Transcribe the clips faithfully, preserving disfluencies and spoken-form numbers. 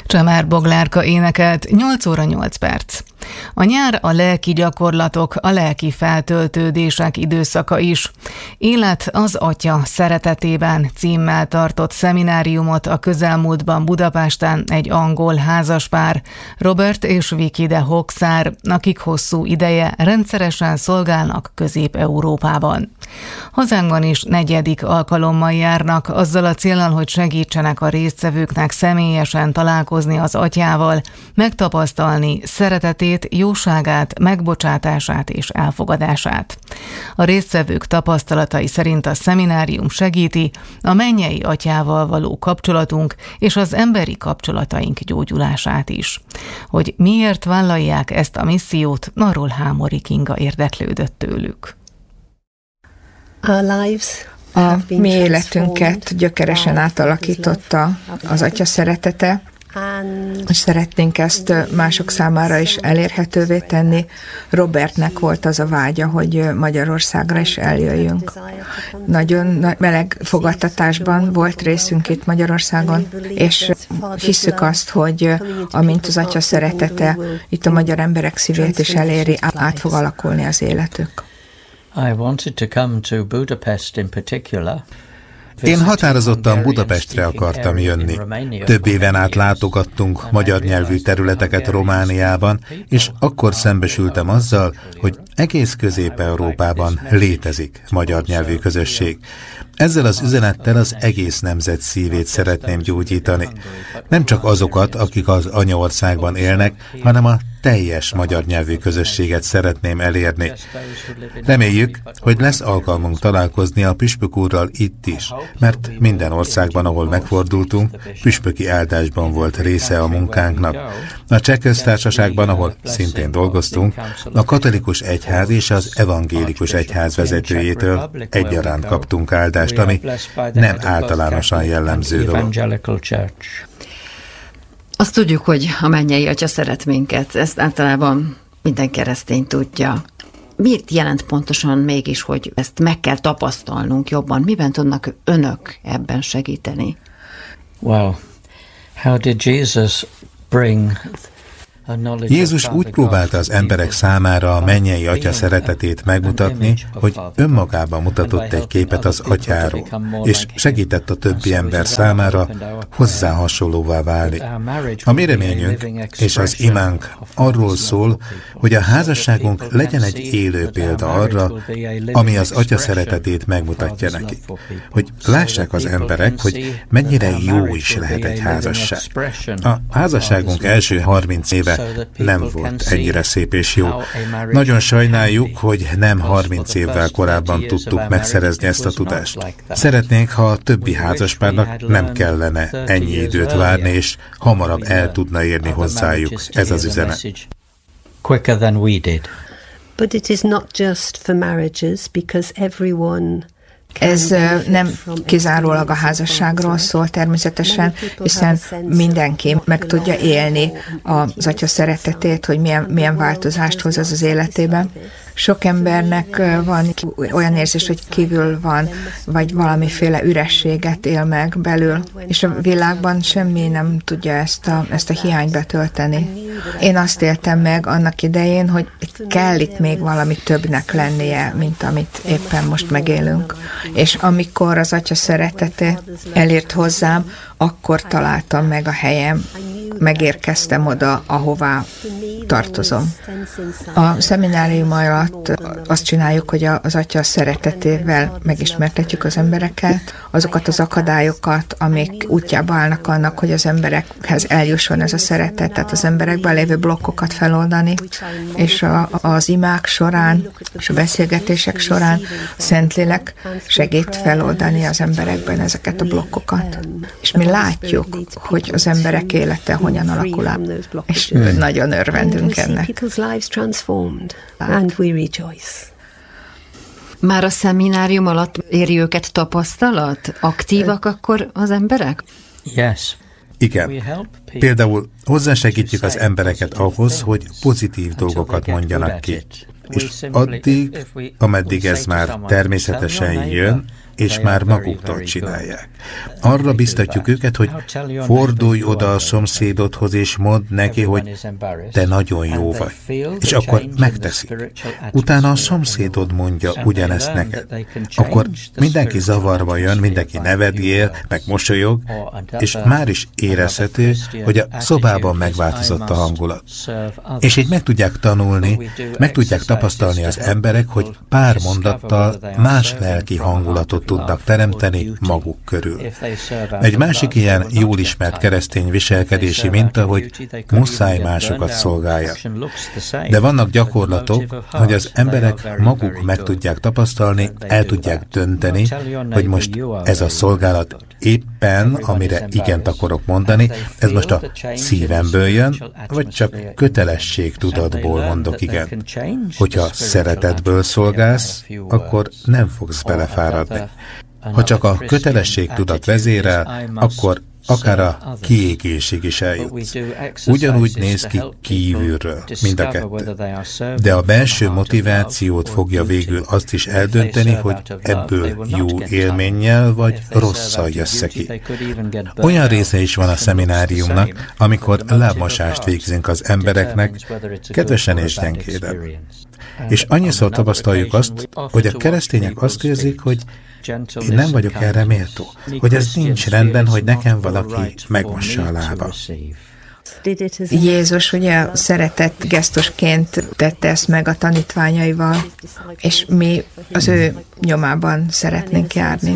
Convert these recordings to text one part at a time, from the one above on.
Csemár Boglárka énekelt, nyolc óra nyolc perc. A nyár a lelki gyakorlatok, a lelki feltöltődések időszaka is. Élet az Atya szeretetében címmel tartott szemináriumot a közelmúltban Budapesten egy angol házaspár, Robert és Vicky de Hoxár, akik hosszú ideje rendszeresen szolgálnak Közép-Európában. Hazánkban is negyedik alkalommal járnak, azzal a céllal, hogy segítsenek a résztvevőknek személyesen találkozni az Atyával, megtapasztalni szeretetét, jóságát, megbocsátását és elfogadását. A résztvevők tapasztalatai szerint a szeminárium segíti a mennyei Atyával való kapcsolatunk és az emberi kapcsolataink gyógyulását is. Hogy miért vállalják ezt a missziót, arról Hámori Kinga érdeklődött tőlük. A mi életünket gyökeresen átalakította az Atya szeretete, és szeretnénk ezt mások számára is elérhetővé tenni. Robertnek volt az a vágya, hogy Magyarországra is eljöjjünk. Nagyon meleg fogadtatásban volt részünk itt Magyarországon, és hisszük azt, hogy amint az Atya szeretete itt a magyar emberek szívét is eléri, át fog alakulni az életük. I wanted to come to Budapest in particular. Én határozottan Budapestre akartam jönni. Több éven át látogattunk magyar nyelvű területeket Romániában, és akkor szembesültem azzal, hogy egész Közép-Európában létezik magyar nyelvű közösség. Ezzel az üzenettel az egész nemzet szívét szeretném gyógyítani. Nem csak azokat, akik az anyaországban élnek, hanem a teljes magyar nyelvű közösséget szeretném elérni. Reméljük, hogy lesz alkalmunk találkozni a püspök úrral itt is, mert minden országban, ahol megfordultunk, püspöki áldásban volt része a munkánknak. A Cseh Köztársaságban, ahol szintén dolgoztunk, a katolikus egyház és az evangélikus egyház vezetőjétől egyaránt kaptunk áldást, ami nem általánosan jellemző dolog. Azt tudjuk, hogy a mennyei Atya szeret minket, ezt általában minden keresztény tudja. Miért jelent pontosan mégis, hogy ezt meg kell tapasztalnunk jobban? Miben tudnak önök ebben segíteni? Well, how did Jesus bring Jézus úgy próbálta az emberek számára a mennyei Atya szeretetét megmutatni, hogy önmagában mutatott egy képet az Atyáról, és segített a többi ember számára hozzá hasonlóvá válni. A mi reményünk és az imánk arról szól, hogy a házasságunk legyen egy élő példa arra, ami az Atya szeretetét megmutatja nekik. Hogy lássák az emberek, hogy mennyire jó is lehet egy házasság. A házasságunk első harminc éve nem volt ennyire szép és jó. Nagyon sajnáljuk, hogy nem harminc évvel korábban tudtuk megszerezni ezt a tudást. Szeretnénk, ha a többi házaspárnak nem kellene ennyi időt várni, és hamarabb el tudna érni hozzájuk ez az üzenet. Quicker than we did. But it is not just for marriages, because everyone Ez nem kizárólag a házasságról szól természetesen, hiszen mindenki meg tudja élni az Atya szeretetét, hogy milyen, milyen változást hoz ez az életében. Sok embernek van olyan érzés, hogy kívül van, vagy valamiféle ürességet él meg belül, és a világban semmi nem tudja ezt a, ezt a hiányt betölteni. Én azt éltem meg annak idején, hogy kell itt még valami többnek lennie, mint amit éppen most megélünk. És amikor az Atya szeretete elért hozzám, akkor találtam meg a helyem, megérkeztem oda, ahová tartozom. A szeminárium alatt azt csináljuk, hogy az Atya szeretetével megismertetjük az embereket, azokat az akadályokat, amik útjába állnak annak, hogy az emberekhez eljusson ez a szeretet, tehát az emberekben lévő blokkokat feloldani, és a, az imák során, és a beszélgetések során a Szentlélek segít feloldani az emberekben ezeket a blokkokat. És mi látjuk, hogy az emberek élete hogyan alakul át, és hmm. nagyon örvendünk ennek. Már a szeminárium alatt éri őket tapasztalat? Aktívak akkor az emberek? Yes. Igen. Például hozzásegítjük az embereket ahhoz, hogy pozitív dolgokat mondjanak ki. És addig, ameddig ez már természetesen jön, és már maguktól csinálják. Arra biztatjuk őket, hogy fordulj oda a szomszédodhoz, és mondd neki, hogy te nagyon jó vagy. És akkor megteszik. Utána a szomszédod mondja ugyanezt neked. Akkor mindenki zavarba jön, mindenki nevetgél, meg mosolyog, és már is érezhető, hogy a szobában megváltozott a hangulat. És így meg tudják tanulni, meg tudják tapasztalni az emberek, hogy pár mondattal más lelki hangulatot tudnak teremteni maguk körül. Egy másik ilyen jól ismert keresztény viselkedési minta, hogy muszáj másokat szolgáljak. De vannak gyakorlatok, hogy az emberek maguk meg tudják tapasztalni, el tudják dönteni, hogy most ez a szolgálat éppen, amire igent akarok mondani, ez most a szívemből jön, vagy csak kötelességtudatból mondok igen. Hogyha szeretetből szolgálsz, akkor nem fogsz belefáradni. Ha csak a kötelességtudat vezérel, akkor akár a kiégésig is eljutsz. Ugyanúgy néz ki kívülről, mind a kettő. De a belső motivációt fogja végül azt is eldönteni, hogy ebből jó élménnyel vagy rosszal jössz ki. Olyan része is van a szemináriumnak, amikor lábmosást végzünk az embereknek, kedvesen és gyengéden. És annyiszor tapasztaljuk azt, hogy a keresztények azt érzik, hogy én nem vagyok erre méltó, hogy ez nincs rendben, hogy nekem valaki megmossa a lába. Jézus ugye szeretett gesztusként tette ezt meg a tanítványaival, és mi az ő nyomában szeretnénk járni.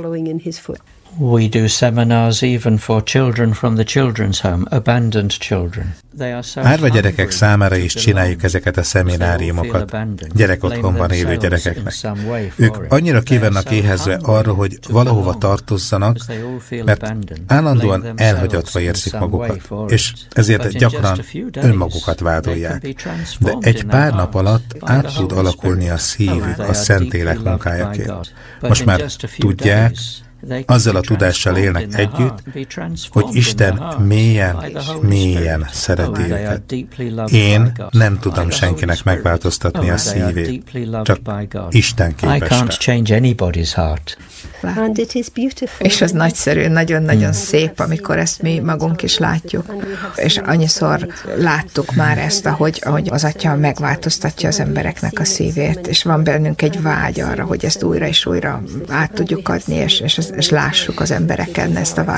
We do seminars even for children from the children's home, abandoned children. Árva gyerekek számára is csináljuk ezeket a szemináriumokat, gyerekotthonban élő gyerekeknek. Ők annyira ki vannak éhezve arra, hogy valahova tartozzanak, mert állandóan elhagyatva érzik magukat, és ezért gyakran önmagukat vádolják. De egy pár nap alatt át tud alakulni a szívük a Szentlélek munkájaként. Most már tudják, azzal a tudással élnek együtt, hogy Isten mélyen, mélyen szereti őket. Én nem tudom senkinek megváltoztatni a szívét, csak Isten képes rá. És az nagyszerű, nagyon-nagyon szép, amikor ezt mi magunk is látjuk. És annyiszor láttuk már ezt, ahogy, ahogy az Atya megváltoztatja az embereknek a szívét, és van bennünk egy vágy arra, hogy ezt újra és újra át tudjuk adni, és, és, és lássuk az embereken ezt a vágyat.